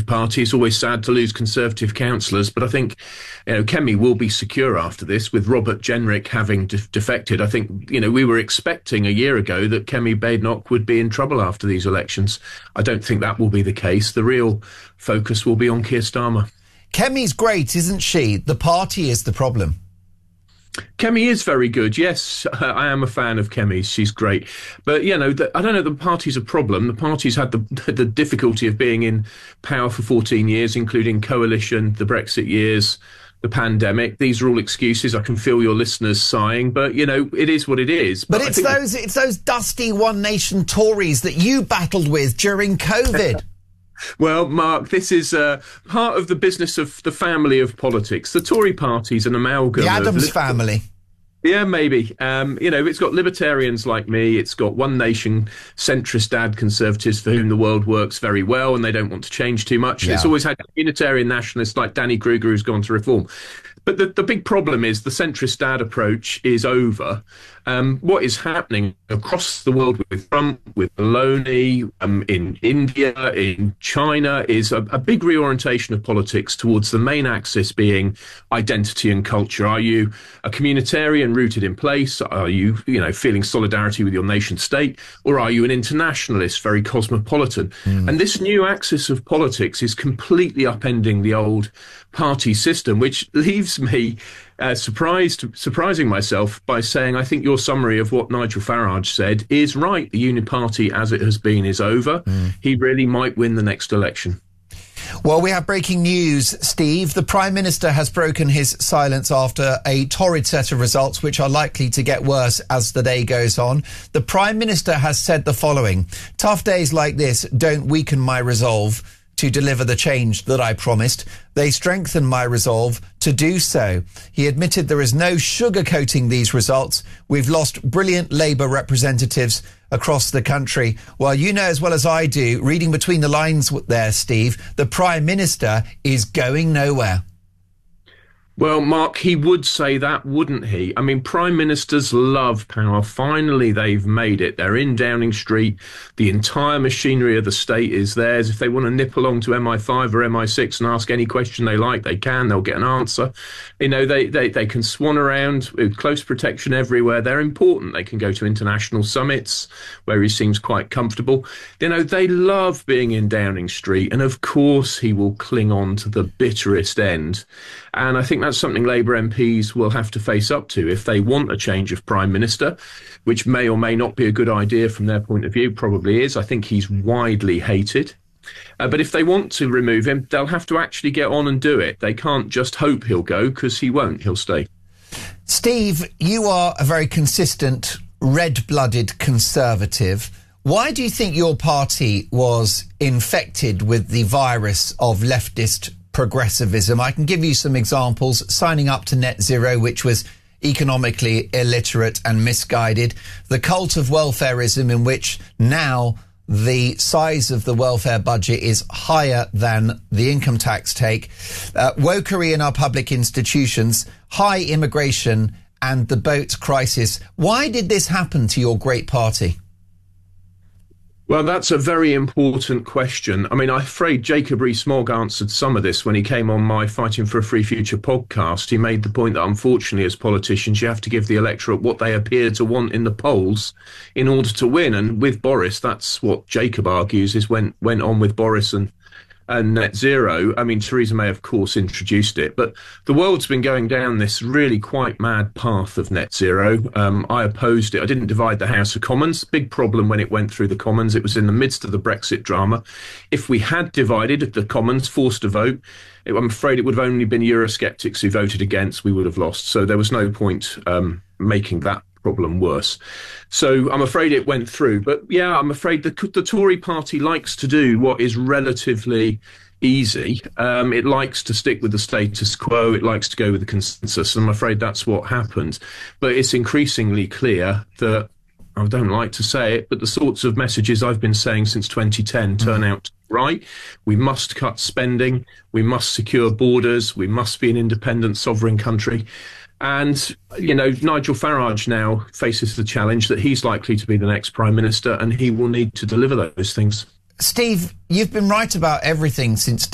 Conservative Party. It's always sad to lose Conservative councillors, but I think, Kemi will be secure after this, with Robert Jenrick having defected. I think, we were expecting a year ago that Kemi Badenoch would be in trouble after these elections. I don't think that will be the case. The real focus will be on Keir Starmer. Kemi's great, isn't she? The party is the problem. Kemi is very good. Yes, I am a fan of Kemi. She's great. But, I don't know, the party's a problem. The party's had the difficulty of being in power for 14 years, including coalition, the Brexit years, the pandemic. These are all excuses. I can feel your listeners sighing, but, it is what it is. But it's those dusty One Nation Tories that you battled with during COVID. Well, Mark, this is part of the business of the family of politics. The Tory party's an amalgam. The Adams family. Yeah, maybe. It's got libertarians like me. It's got One Nation centrist dad conservatives for whom the world works very well and they don't want to change too much. Yeah. It's always had communitarian nationalists like Danny Kruger who's gone to reform. But the big problem is the centrist dad approach is over. What is happening across the world with Trump, with Maloney, in India, in China, is a big reorientation of politics towards the main axis being identity and culture. Are you a communitarian rooted in place? Are you, feeling solidarity with your nation state? Or are you an internationalist, very cosmopolitan? And this new axis of politics is completely upending the old party system, which leaves me surprising myself by saying I think your summary of what Nigel Farage said is right. The Union Party, as it has been, is over. He really might win the next election. Well, we have breaking news, Steve. The Prime Minister has broken his silence after a torrid set of results, which are likely to get worse as the day goes on. The Prime Minister has said the following: tough days like this don't weaken my resolve to deliver the change that I promised. They strengthen my resolve to do so. He admitted there is no sugarcoating these results. We've lost brilliant Labour representatives across the country. Well, you know as well as I do, reading between the lines there, Steve, the Prime Minister is going nowhere. Well, Mark, he would say that, wouldn't he? I mean, prime ministers love power. Finally, they've made it. They're in Downing Street. The entire machinery of the state is theirs. If they want to nip along to MI5 or MI6 and ask any question they like, they can. They'll get an answer. They can swan around with close protection everywhere. They're important. They can go to international summits where he seems quite comfortable. They love being in Downing Street. And of course, he will cling on to the bitterest end. And I think that's something Labour MPs will have to face up to if they want a change of Prime Minister, which may or may not be a good idea from their point of view, probably is. I think he's widely hated. But if they want to remove him, they'll have to actually get on and do it. They can't just hope he'll go, because he won't. He'll stay. Steve, you are a very consistent, red-blooded Conservative. Why do you think your party was infected with the virus of leftist progressivism? I can give you some examples. Signing up to net zero, which was economically illiterate and misguided. The cult of welfarism, in which now the size of the welfare budget is higher than the income tax take. Wokery in our public institutions, high immigration and the boat crisis. Why did this happen to your great party? Well, that's a very important question. I mean, I'm afraid Jacob Rees-Mogg answered some of this when he came on my Fighting for a Free Future podcast. He made the point that, unfortunately, as politicians, you have to give the electorate what they appear to want in the polls in order to win. And with Boris, that's what Jacob argues is went on with Boris and net zero. I mean, Theresa May, of course, introduced it, but the world's been going down this really quite mad path of net zero. I opposed it. I didn't divide the House of Commons. Big problem when it went through the Commons. It was in the midst of the Brexit drama. If we had divided the Commons, forced to vote, I'm afraid it would have only been Eurosceptics who voted against. We would have lost. So there was no point making that problem worse. So I'm afraid it went through. But yeah, I'm afraid the Tory party likes to do what is relatively easy. It likes to stick with the status quo. It likes to go with the consensus. I'm afraid that's what happened. But it's increasingly clear that, I don't like to say it, but the sorts of messages I've been saying since 2010 turn out right. We must cut spending. We must secure borders. We must be an independent, sovereign country. And, Nigel Farage now faces the challenge that he's likely to be the next Prime Minister, and he will need to deliver those things. Steve, you've been right about everything since